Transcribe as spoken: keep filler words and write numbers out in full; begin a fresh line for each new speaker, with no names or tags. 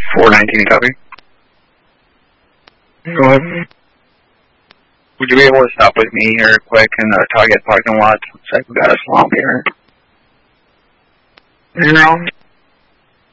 four nineteen, copy. Go ahead. Would you be able to stop with me here quick in the Target parking lot? Looks like we got a swamp here. You know?